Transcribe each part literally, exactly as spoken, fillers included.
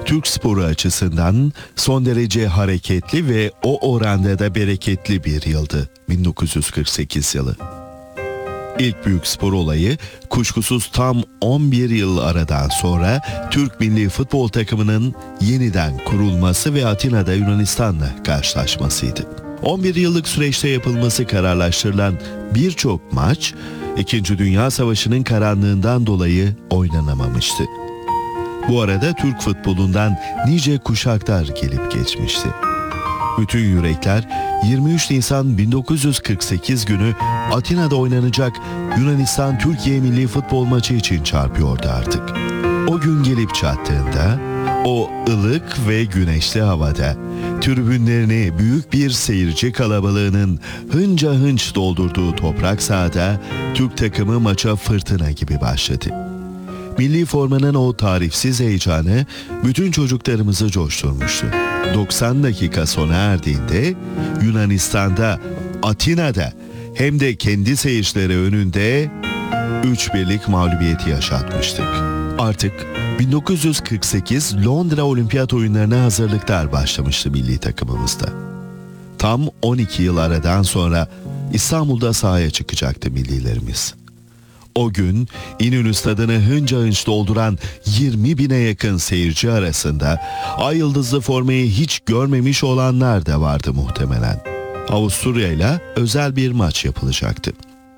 Türk sporu açısından son derece hareketli ve o oranda da bereketli bir yıldı bin dokuz yüz kırk sekiz yılı. İlk büyük spor olayı kuşkusuz tam on bir yıl aradan sonra Türk milli futbol takımının yeniden kurulması ve Atina'da Yunanistan'la karşılaşmasıydı. on bir yıllık süreçte yapılması kararlaştırılan birçok maç, İkinci Dünya Savaşı'nın karanlığından dolayı oynanamamıştı. Bu arada Türk futbolundan nice kuşaklar gelip geçmişti. Bütün yürekler yirmi üç Nisan bin dokuz yüz kırk sekiz günü Atina'da oynanacak Yunanistan-Türkiye milli futbol maçı için çarpıyordu artık. O gün gelip çattığında, o ılık ve güneşli havada tribünlerini büyük bir seyirci kalabalığının hınca hınç doldurduğu toprak sahada Türk takımı maça fırtına gibi başladı. Milli formanın o tarifsiz heyecanı bütün çocuklarımızı coşturmuştu. doksan dakika sona erdiğinde Yunanistan'da, Atina'da hem de kendi seyircileri önünde üç birlik mağlubiyeti yaşatmıştık. Artık bin dokuz yüz kırk sekiz Londra Olimpiyat Oyunlarına hazırlıklar başlamıştı milli takımımızda. Tam on iki yıl aradan sonra İstanbul'da sahaya çıkacaktı millilerimiz. O gün İnönü Stadı'nı hınca hınç dolduran yirmi bine yakın seyirci arasında ay yıldızlı formayı hiç görmemiş olanlar da vardı muhtemelen. Avusturya ile özel bir maç yapılacaktı.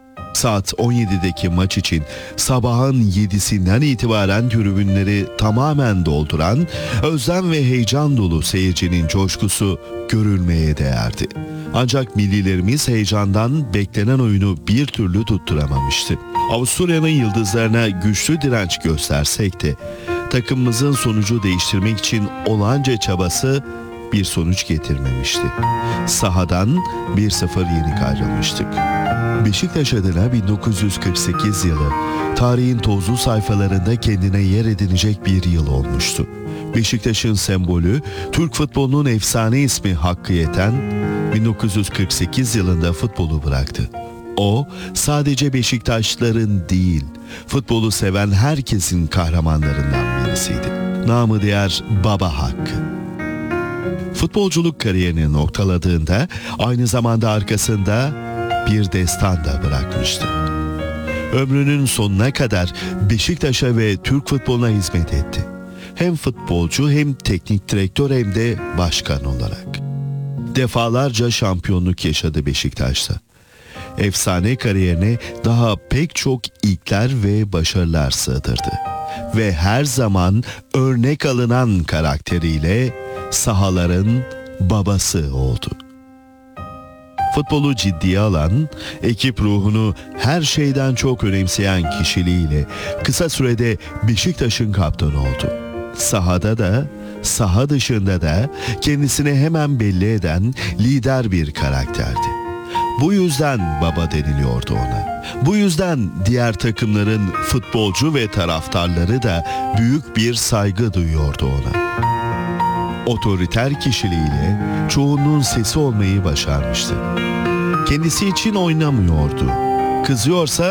Saat on yedideki maç için sabahın yedisinden itibaren tribünleri tamamen dolduran özlem ve heyecan dolu seyircinin coşkusu görülmeye değerdi. Ancak millilerimiz heyecandan beklenen oyunu bir türlü tutturamamıştı. Avusturya'nın yıldızlarına güçlü direnç göstersek de takımımızın sonucu değiştirmek için olanca çabası bir sonuç getirmemişti. Sahadan bir sıfır yenik ayrılmıştık. Beşiktaş adına bin dokuz yüz kırk sekiz yılı tarihin tozlu sayfalarında kendine yer edinecek bir yıl olmuştu. Beşiktaş'ın sembolü, Türk futbolunun efsane ismi Hakkı Yeten, bin dokuz yüz kırk sekiz yılında futbolu bıraktı. O, sadece Beşiktaşlıların değil, futbolu seven herkesin kahramanlarından birisiydi. Namı diğer Baba Hakkı. Futbolculuk kariyerini noktaladığında aynı zamanda arkasında bir destan da bırakmıştı. Ömrünün sonuna kadar Beşiktaş'a ve Türk futboluna hizmet etti. Hem futbolcu hem teknik direktör hem de başkan olarak. Defalarca şampiyonluk yaşadı Beşiktaş'ta. Efsane kariyerine daha pek çok ilkler ve başarılar sığdırdı. Ve her zaman örnek alınan karakteriyle sahaların babası oldu. Futbolu ciddiye alan, ekip ruhunu her şeyden çok önemseyen kişiliğiyle kısa sürede Beşiktaş'ın kaptanı oldu. Sahada da, saha dışında da kendisini hemen belli eden lider bir karakterdi. Bu yüzden baba deniliyordu ona. Bu yüzden diğer takımların futbolcu ve taraftarları da büyük bir saygı duyuyordu ona. Otoriter kişiliğiyle çoğunluğun sesi olmayı başarmıştı. Kendisi için oynamıyordu. Kızıyorsa